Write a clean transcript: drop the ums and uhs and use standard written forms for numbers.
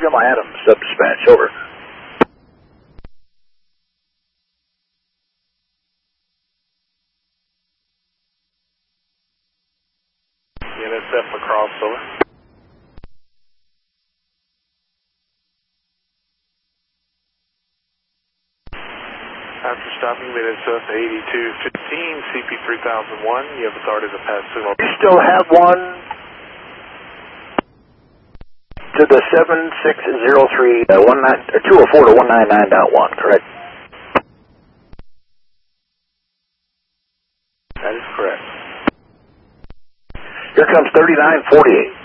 Jim Adams, sub-dispatch, over. Unit 7 across, over. After stopping Minnesota 8215, CP 3001, you have authority to pass signal. You still have one to the 7603, 204 to 199.1, correct? That is correct. Here comes 3948.